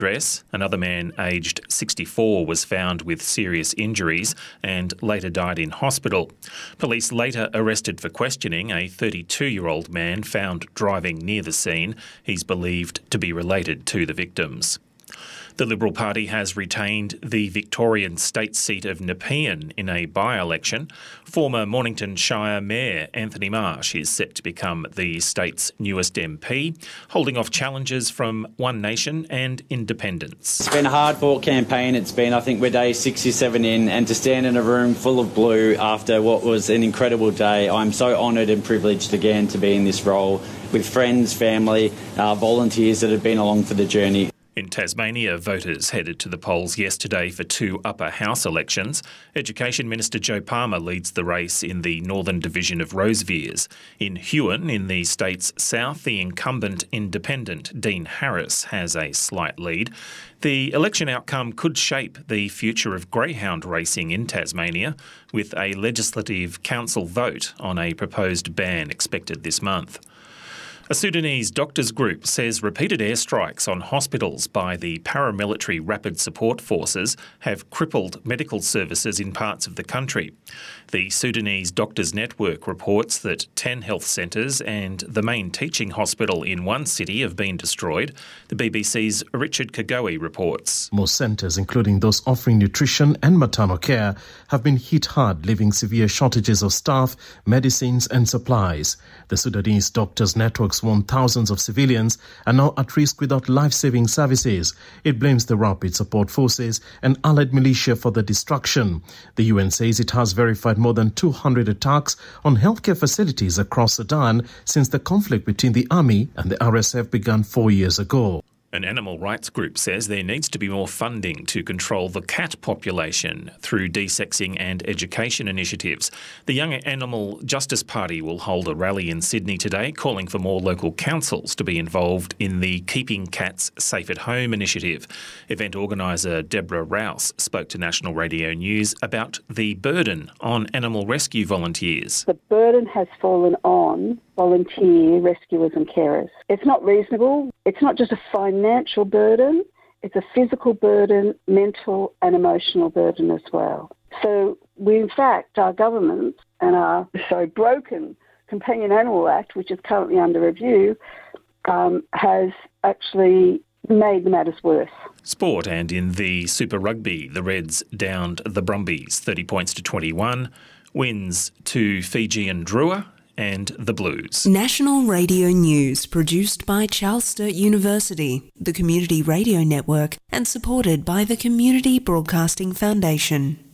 Another man aged 64 was found with serious injuries and later died in hospital. Police later arrested for questioning a 32-year-old man found driving near the scene. He's believed to be related to the victims. The Liberal Party has retained the Victorian state seat of Nepean in a by-election. Former Mornington Shire Mayor Anthony Marsh is set to become the state's newest MP, holding off challenges from One Nation and independents. It's been a hard-fought campaign. It's been, I think, we're day 67 in, and to stand in a room full of blue after what was an incredible day, I'm so honoured and privileged again to be in this role with friends, family, volunteers that have been along for the journey. In Tasmania, voters headed to the polls yesterday for two upper house elections. Education Minister Joe Palmer leads the race in the northern division of Rosevears. In Huon, in the state's south, the incumbent independent Dean Harris has a slight lead. The election outcome could shape the future of greyhound racing in Tasmania, with a legislative council vote on a proposed ban expected this month. A Sudanese doctors group says repeated airstrikes on hospitals by the paramilitary Rapid Support Forces have crippled medical services in parts of the country. The Sudanese Doctors Network reports that 10 health centres and the main teaching hospital in one city have been destroyed. The BBC's Richard Kagoe reports. Most centres, including those offering nutrition and maternal care, have been hit hard, leaving severe shortages of staff, medicines and supplies. The Sudanese Doctors Network's warned thousands of civilians are now at risk without life-saving services. It blames the Rapid Support Forces and allied militia for the destruction. The UN says it has verified more than 200 attacks on healthcare facilities across Sudan since the conflict between the army and the RSF began 4 years ago. An animal rights group says there needs to be more funding to control the cat population through desexing and education initiatives. The Young Animal Justice Party will hold a rally in Sydney today, calling for more local councils to be involved in the Keeping Cats Safe at Home initiative. Event organiser Deborah Rouse spoke to National Radio News about the burden on animal rescue volunteers. The burden has fallen on volunteer rescuers and carers. It's not reasonable. It's not just a financial burden, it's a physical burden, mental and emotional burden as well. So in fact, our government and our broken Companion Animal Act, which is currently under review, has actually made the matters worse. Sport, and in the Super Rugby, the Reds downed the Brumbies 30 points to 21, wins to Fijian Drua and the Blues. National Radio News, produced by Charles Sturt University, the Community Radio Network, and supported by the Community Broadcasting Foundation.